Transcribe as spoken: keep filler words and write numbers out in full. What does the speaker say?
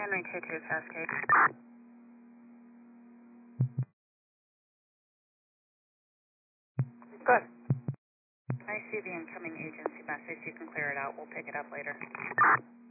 Henry two two Cascade. Good. I see the incoming agency message. You can clear it out. We'll pick it up later.